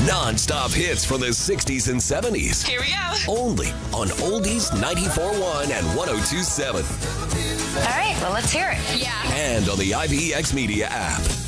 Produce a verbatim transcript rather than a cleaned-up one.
Non-stop hits from the sixties and seventies. Here we go. Only on Oldies ninety-four point one and one oh two point seven. All right, well, let's hear it. Yeah. And on the I B X Media app.